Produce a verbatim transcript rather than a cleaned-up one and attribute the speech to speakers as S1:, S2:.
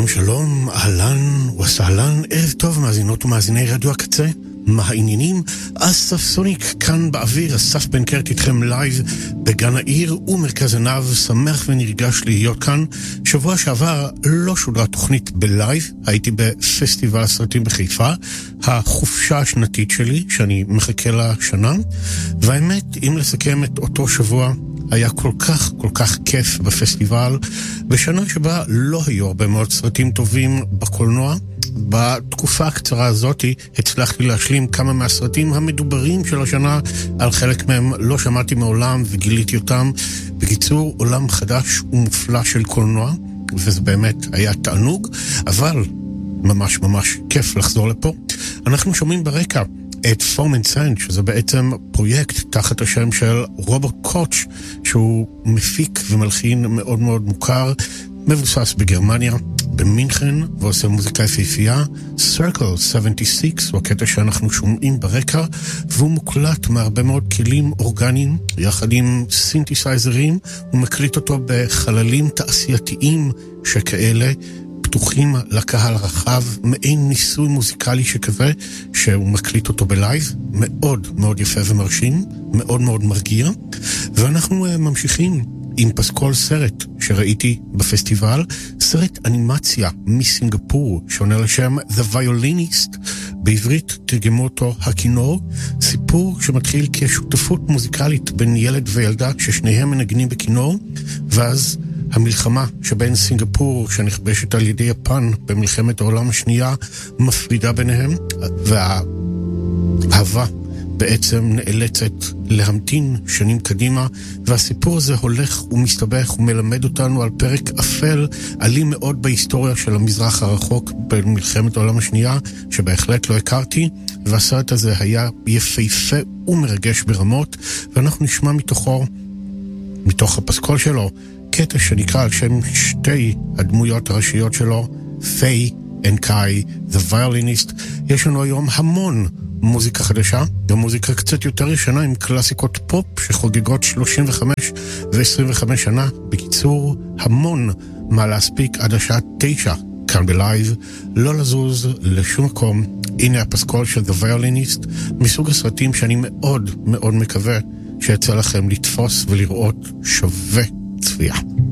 S1: שלום שלום, אהלן וסהלן, ערב טוב מאזינות ומאזיני רדיו הקצה. מה העניינים? אסף סוניק כאן באוויר, אסף בן קרת איתכם לייב בגן העיר ומרכז עיניו, שמח ונרגש להיות כאן. שבוע שעבר לא שודרה תוכנית בלייב, הייתי בפסטיבל הסרטים בחיפה, החופשה השנתית שלי שאני מחכה לה שנה, והאמת, אם לסכם את אותו שבוע, היה כל כך כל כך כיף בפסטיבל, בשנה שבה לא היו הרבה מאוד סרטים טובים בקולנוע. בתקופה הקצרה הזאת הצלחתי להשלים כמה מהסרטים המדוברים של השנה, על חלק מהם לא שמעתי מעולם וגיליתי אותם. בקיצור, עולם חדש ומופלא של קולנוע, וזה באמת היה תענוג, אבל ממש ממש כיף לחזור לפה. אנחנו שומעים ברקע את פורם אנד סאונד, שזה בעצם פרויקט תחת השם של רוברט קוטש, שהוא מפיק ומלחין מאוד מאוד מוכר, מבוסס בגרמניה, במינכן, ועושה מוזיקה יפהפייה. Circle שבעים ושש הוא הקטע שאנחנו שומעים ברקע, והוא מוקלט מהרבה מאוד כלים אורגניים, יחד עם סינתסייזרים. הוא מקליט אותו בחללים תעשייתיים שכאלה, פתוחים לקהל רחב, מעין ניסוי מוזיקלי שכזה, שהוא מקליט אותו בלייב, מאוד מאוד יפה ומרשים, מאוד מאוד מרגיע. ואנחנו ממשיכים עם פסקול סרט שראיתי בפסטיבל, סרט אנימציה מסינגפור, שעונה לשם The Violinist, בעברית תרגמו אותו הכינור, סיפור שמתחיל כשותפות מוזיקלית בין ילד וילדה ששניהם מנגנים בכינור, ואז המלחמה שבין סינגפור שנכבשת על ידי יפן במלחמת העולם השנייה מפרידה ביניהם, והאהבה בעצם נאלצת להמתין שנים קדימה, והסיפור הזה הולך ומסתבך ומלמד אותנו על פרק אפל, עלי מאוד בהיסטוריה של המזרח הרחוק במלחמת העולם השנייה, שבהחלט לא הכרתי, והסרט הזה היה יפהפה ומרגש ברמות, ואנחנו נשמע מתוכו, מתוך הפסקול שלו, קטע שנקרא על שם שתי הדמויות הראשיות שלו, פיי וקאי, The Violinist. יש לנו היום המון מוזיקה חדשה, גם מוזיקה קצת יותר ישנה עם קלאסיקות פופ שחוגגות שלושים וחמש ו-עשרים וחמש שנה. בקיצור, המון מה להספיק עד השעה תשע כאן בלייב, לא לזוז לשום מקום. הנה הפסקול של The Violinist, מסוג הסרטים שאני מאוד מאוד מקווה שיצא לכם לתפוס ולראות, שווה צפייה.